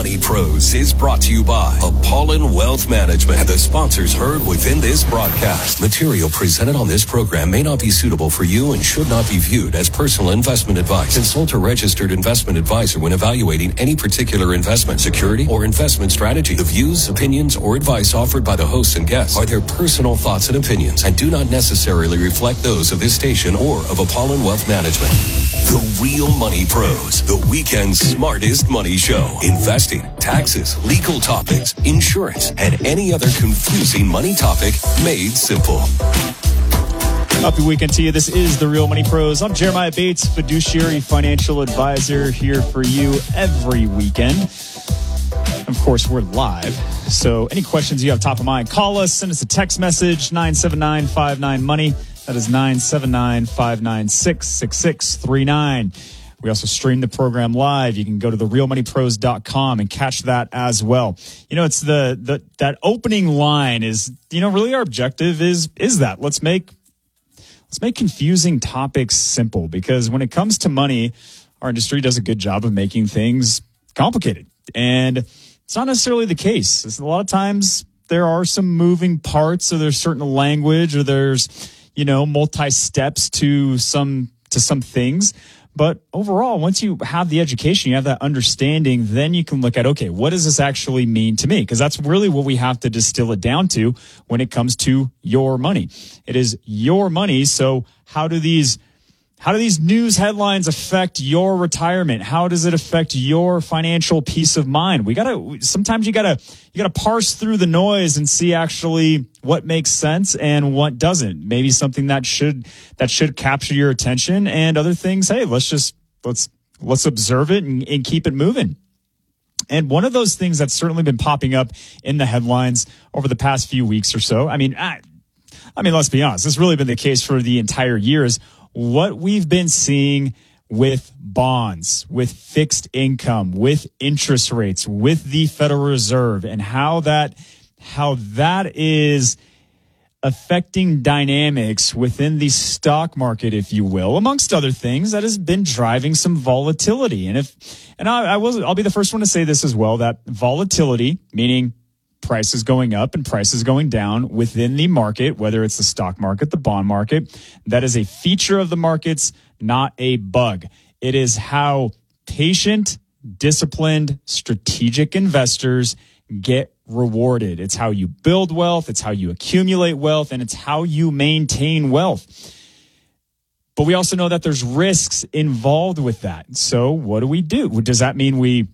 Money Pros is brought to you by Apollon Wealth Management and the sponsors heard within this broadcast. Material presented on this program may not be suitable for you and should not be viewed as personal investment advice. Consult a registered investment advisor when evaluating any particular investment, security, or investment strategy. The views, opinions, or advice offered by the hosts and guests are their personal thoughts and opinions and do not necessarily reflect those of this station or of Apollon Wealth Management. The Real Money Pros, the weekend's smartest money show. Investing, taxes, legal topics, insurance, and any other confusing money topic made simple. Happy weekend to you. This is The Real Money Pros. I'm Jeremiah Bates, fiduciary financial advisor, here for you every weekend. Of course, we're live. So any questions you have top of mind, call us, send us a text message, 979-59-MONEY. That is 979-596-6639. We also stream the program live. You can go to therealmoneypros.com and catch that as well. You know, it's that opening line is, really our objective is that let's make confusing topics simple, because when it comes to money, our industry does a good job of making things complicated. And it's not necessarily the case. A lot of times there are some moving parts, or there's certain language, or there's multi-steps to some things. But overall, once you have the education, you have that understanding, then you can look at, okay, what does this actually mean to me? Because that's really what we have to distill it down to when it comes to your money. It is your money. So how do these news headlines affect your retirement? How does it affect your financial peace of mind? Sometimes you gotta parse through the noise and see actually what makes sense and what doesn't. Maybe something that should capture your attention, and other things, hey, let's observe it and keep it moving. And one of those things that's certainly been popping up in the headlines over the past few weeks or so, I mean, let's be honest, this has really been the case for the entire year, is what we've been seeing with bonds, with fixed income, with interest rates, with the Federal Reserve, and how that is affecting dynamics within the stock market, if you will, amongst other things, that has been driving some volatility. I'll be the first one to say this as well, that volatility, meaning prices going up and prices going down within the market, whether it's the stock market, the bond market, that is a feature of the markets, not a bug. It is how patient, disciplined, strategic investors get rewarded. It's how you build wealth, it's how you accumulate wealth, and it's how you maintain wealth. But we also know that there's risks involved with that. So what do we do? Does that mean we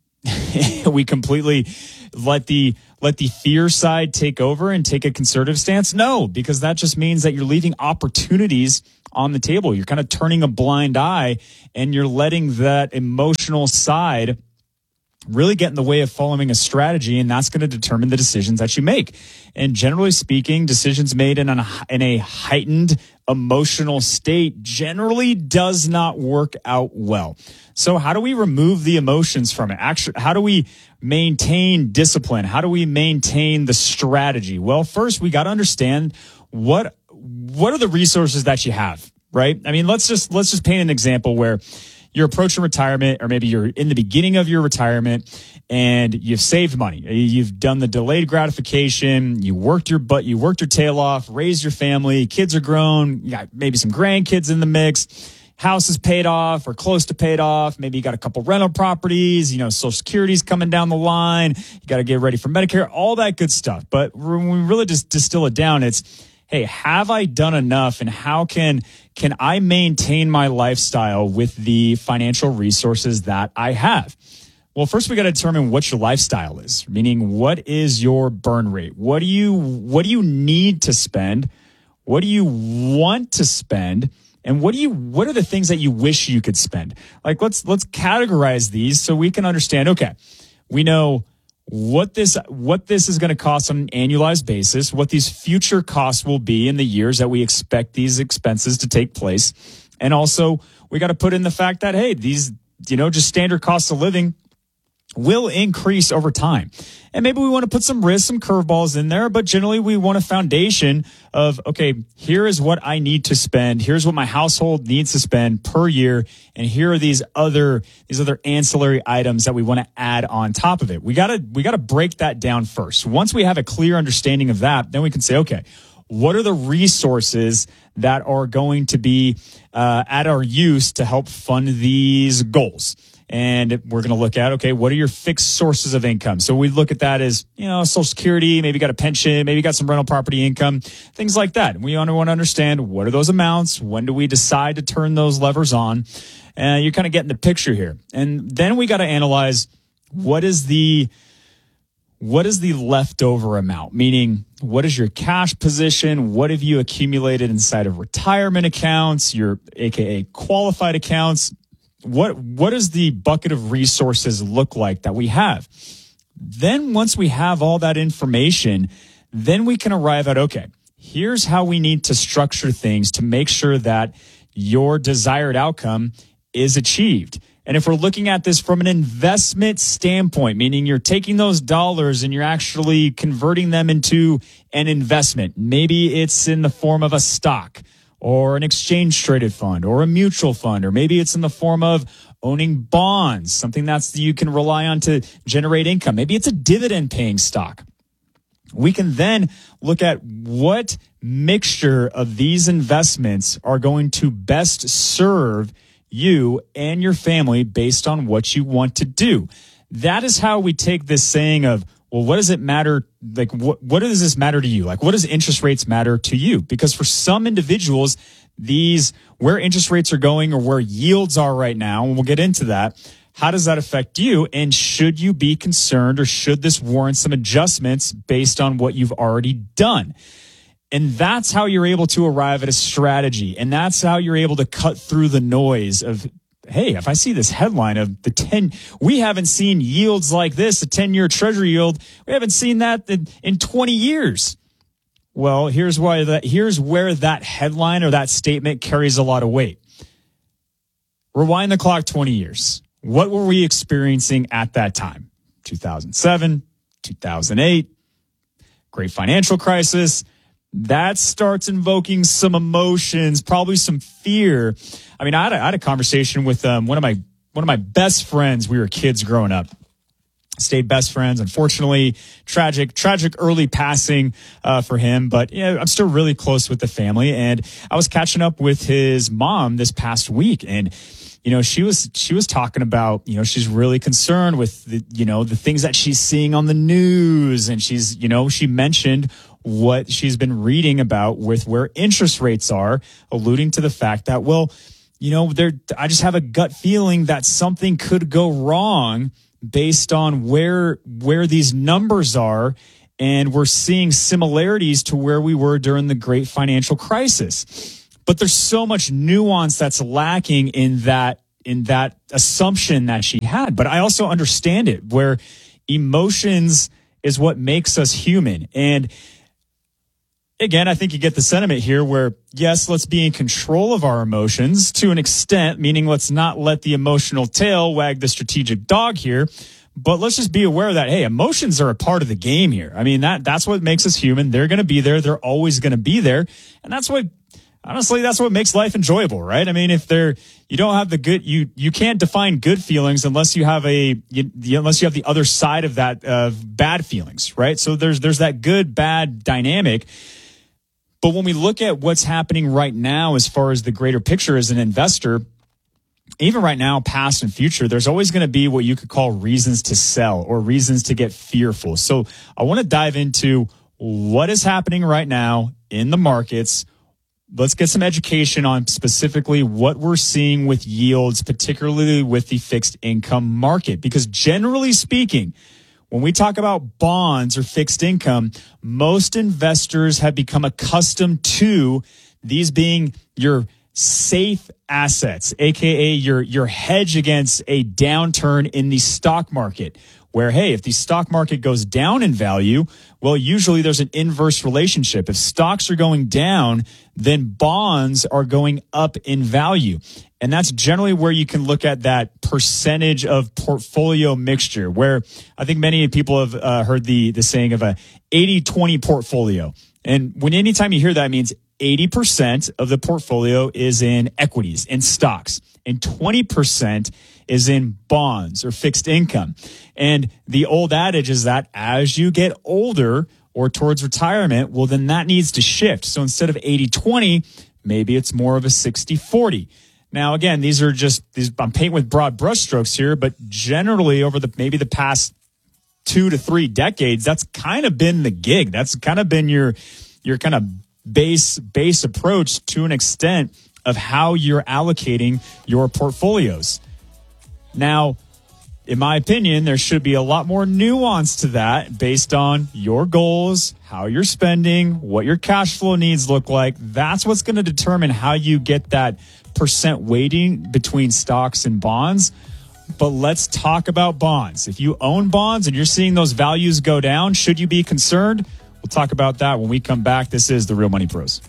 completely let the fear side take over and take a conservative stance? No, because that just means that you're leaving opportunities on the table. You're kind of turning a blind eye, and you're letting that emotional side really get in the way of following a strategy, and that's going to determine the decisions that you make. And generally speaking, decisions made in a heightened emotional state generally does not work out well. So how do we remove the emotions from it? Actually, how do we maintain discipline? How do we maintain the strategy? Well, first, we got to understand what are the resources that you have, right? I mean, let's just paint an example where you're approaching retirement, or maybe you're in the beginning of your retirement and you've saved money. You've done the delayed gratification. You worked your tail off, raised your family. Kids are grown. You got maybe some grandkids in the mix. House is paid off or close to paid off. Maybe you got a couple rental properties. Social Security's coming down the line. You got to get ready for Medicare, all that good stuff. But when we really just distill it down, it's, hey, have I done enough, and how can I maintain my lifestyle with the financial resources that I have? Well, first we got to determine what your lifestyle is, meaning what is your burn rate? What do you need to spend? What do you want to spend? And what are the things that you wish you could spend? Like, let's categorize these so we can understand, okay, we know what this is going to cost on an annualized basis, what these future costs will be in the years that we expect these expenses to take place. And also, we got to put in the fact that, hey, these, just standard costs of living will increase over time. And maybe we want to put some risks, some curveballs in there, but generally we want a foundation of, okay, here is what I need to spend. Here's what my household needs to spend per year. And here are these other ancillary items that we want to add on top of it. We gotta break that down first. Once we have a clear understanding of that, then we can say, okay, what are the resources that are going to be at our use to help fund these goals? And we're going to look at, okay, what are your fixed sources of income? So we look at that as, Social Security, maybe you got a pension, maybe you got some rental property income, things like that. We want to understand, what are those amounts? When do we decide to turn those levers on? You're kind of getting the picture here. And then we got to analyze, what is the leftover amount? Meaning, what is your cash position? What have you accumulated inside of retirement accounts, your AKA qualified accounts? What does the bucket of resources look like that we have? Then once we have all that information, then we can arrive at, okay, here's how we need to structure things to make sure that your desired outcome is achieved. And if we're looking at this from an investment standpoint, meaning you're taking those dollars and you're actually converting them into an investment, maybe it's in the form of a stock or an exchange traded fund or a mutual fund, or maybe it's in the form of owning bonds, something that's you can rely on to generate income. Maybe it's a dividend paying stock. We can then look at what mixture of these investments are going to best serve you and your family based on what you want to do. That is how we take this saying of, well, what does it matter? Like, what does this matter to you? Like, what does interest rates matter to you? Because for some individuals, where interest rates are going or where yields are right now, and we'll get into that, how does that affect you? And should you be concerned, or should this warrant some adjustments based on what you've already done? And that's how you're able to arrive at a strategy. And that's how you're able to cut through the noise of, hey, if I see this headline of we haven't seen yields like this, a 10-year treasury yield, we haven't seen that in 20 years. Well, here's where that headline or that statement carries a lot of weight. Rewind the clock 20 years. What were we experiencing at that time? 2007, 2008, great financial crisis. That starts invoking some emotions, probably some fear. I mean, I had a conversation with one of my best friends. We were kids growing up, stayed best friends. Unfortunately, tragic early passing for him. But I'm still really close with the family. And I was catching up with his mom this past week, and she was talking about, she's really concerned with the things that she's seeing on the news, and she mentioned what she's been reading about with where interest rates are, alluding to the fact that, I just have a gut feeling that something could go wrong based on where these numbers are. And we're seeing similarities to where we were during the great financial crisis. But there's so much nuance that's lacking in that assumption that she had. But I also understand it, where emotions is what makes us human. And again, I think you get the sentiment here where, yes, let's be in control of our emotions to an extent, meaning let's not let the emotional tail wag the strategic dog here, but let's just be aware that, hey, emotions are a part of the game here. I mean, that's what makes us human. They're going to be there. They're always going to be there. And that's what makes life enjoyable, right? I mean, you don't have the good, you can't define good feelings unless you have unless you have the other side of that, of bad feelings, right? So there's that good, bad dynamic. But when we look at what's happening right now, as far as the greater picture as an investor, even right now, past and future, there's always going to be what you could call reasons to sell or reasons to get fearful. So I want to dive into what is happening right now in the markets. Let's get some education on specifically what we're seeing with yields, particularly with the fixed income market. Because generally speaking, when we talk about bonds or fixed income, most investors have become accustomed to these being your safe assets, aka your hedge against a downturn in the stock market, where, hey, if the stock market goes down in value, well, usually there's an inverse relationship. If stocks are going down, then bonds are going up in value. And that's generally where you can look at that percentage of portfolio mixture, where I think many people have heard the saying of a 80-20 portfolio. And anytime you hear that, it means 80% of the portfolio is in equities, in stocks, and 20% is in bonds or fixed income. And the old adage is that as you get older or towards retirement, well, then that needs to shift. So instead of 80-20, maybe it's more of a 60-40. Now, again, these are just I'm painting with broad brushstrokes here, but generally over maybe the past 2 to 3 decades, that's kind of been the gig. That's kind of been your kind of base approach to an extent of how you're allocating your portfolios. Now, in my opinion, there should be a lot more nuance to that based on your goals, how you're spending, what your cash flow needs look like. That's what's going to determine how you get that percent weighting between stocks and bonds. But let's talk about bonds. If you own bonds and you're seeing those values go down, should you be concerned? We'll talk about that when we come back. This is The Real Money Pros.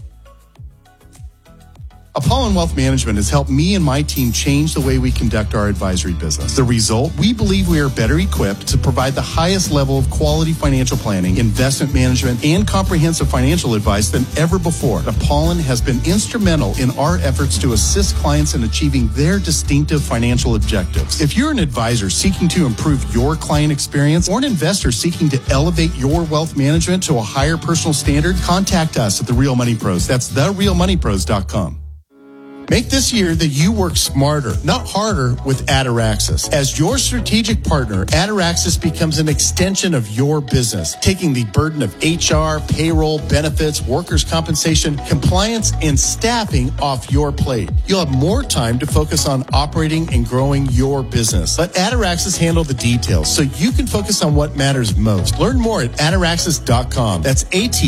Apollon Wealth Management has helped me and my team change the way we conduct our advisory business. The result? We believe we are better equipped to provide the highest level of quality financial planning, investment management, and comprehensive financial advice than ever before. Apollon has been instrumental in our efforts to assist clients in achieving their distinctive financial objectives. If you're an advisor seeking to improve your client experience or an investor seeking to elevate your wealth management to a higher personal standard, contact us at The Real Money Pros. That's therealmoneypros.com. Make this year that you work smarter, not harder, with Ataraxis. As your strategic partner, Ataraxis becomes an extension of your business, taking the burden of HR, payroll, benefits, workers' compensation, compliance, and staffing off your plate. You'll have more time to focus on operating and growing your business. Let Ataraxis handle the details so you can focus on what matters most. Learn more at Ataraxis.com. That's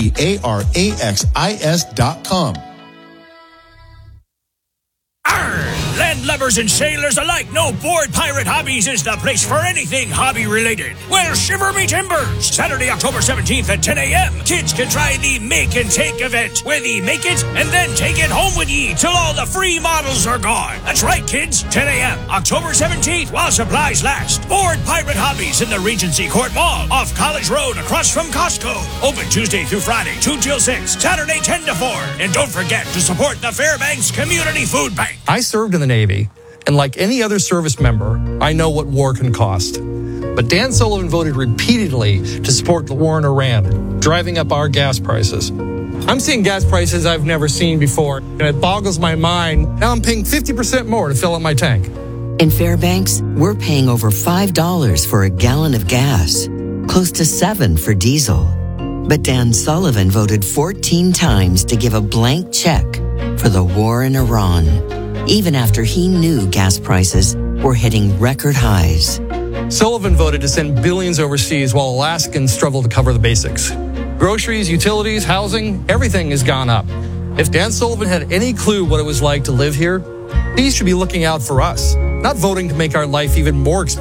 Ataraxis.com. Landlubbers and sailors alike know Board Pirate Hobbies is the place for anything hobby-related. Well, shiver me timbers! Saturday, October 17th at 10 a.m., kids can try the Make and Take event, where they make it and then take it home with ye till all the free models are gone. That's right, kids. 10 a.m., October 17th, while supplies last. Board Pirate Hobbies in the Regency Court Mall, off College Road, across from Costco. Open Tuesday through Friday, 2 till 6, Saturday, 10 to 4. And don't forget to support the Fairbanks Community Food Bank. I served in the Navy, and like any other service member, I know what war can cost. But Dan Sullivan voted repeatedly to support the war in Iran, driving up our gas prices. I'm seeing gas prices I've never seen before, and it boggles my mind. Now I'm paying 50% more to fill up my tank. In Fairbanks, we're paying over $5 for a gallon of gas, close to $7 for diesel. But Dan Sullivan voted 14 times to give a blank check for the war in Iran, even after he knew gas prices were hitting record highs. Sullivan voted to send billions overseas while Alaskans struggle to cover the basics. Groceries, utilities, housing, everything has gone up. If Dan Sullivan had any clue what it was like to live here, he should be looking out for us, not voting to make our life even more expensive.